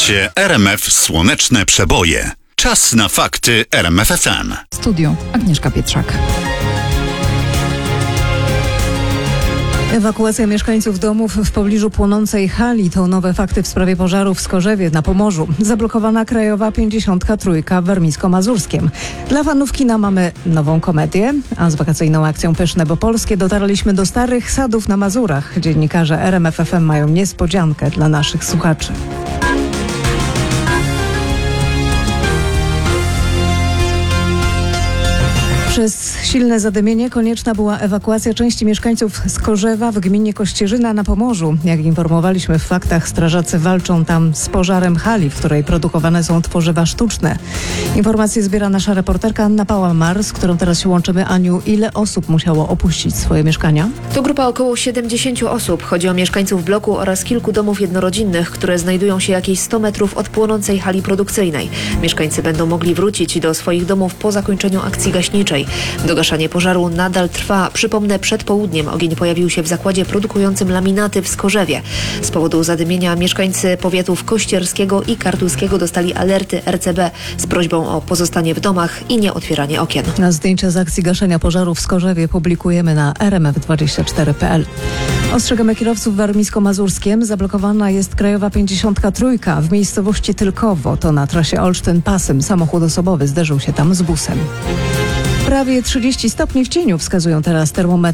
Słuchacie RMF Słoneczne Przeboje. Czas na fakty RMF FM. Studio Agnieszka Pietrzak. Ewakuacja mieszkańców domów w pobliżu płonącej hali to nowe fakty w sprawie pożaru w Skorzewie na Pomorzu. Zablokowana krajowa 53 w Warmińsko-Mazurskiem. Dla fanów kina mamy nową komedię, a z wakacyjną akcją Pyszne bo Polskie dotarliśmy do starych sadów na Mazurach. Dziennikarze RMF FM mają niespodziankę dla naszych słuchaczy. Przez silne zadymienie konieczna była ewakuacja części mieszkańców Skorzewa w gminie Kościerzyna na Pomorzu. Jak informowaliśmy w faktach, strażacy walczą tam z pożarem hali, w której produkowane są tworzywa sztuczne. Informacje zbiera nasza reporterka Anna Pała-Mar, z którą teraz się łączymy. Aniu, ile osób musiało opuścić swoje mieszkania? To grupa około 70 osób. Chodzi o mieszkańców bloku oraz kilku domów jednorodzinnych, które znajdują się jakieś 100 metrów od płonącej hali produkcyjnej. Mieszkańcy będą mogli wrócić do swoich domów po zakończeniu akcji gaśniczej. Dogaszanie pożaru nadal trwa. Przypomnę, przed południem ogień pojawił się w zakładzie produkującym laminaty w Skorzewie. Z powodu zadymienia mieszkańcy powiatów kościerskiego i kartuskiego dostali alerty RCB z prośbą o pozostanie w domach i nie otwieranie okien. Na zdjęcia z akcji gaszenia pożaru w Skorzewie publikujemy na rmf24.pl. Ostrzegamy kierowców w Warmińsko-Mazurskiem. Zablokowana jest krajowa 53 w miejscowości Tylkowo. To na trasie Olsztyn-Pasym. Samochód osobowy zderzył się tam z busem. Prawie 30 stopni w cieniu wskazują teraz termometry.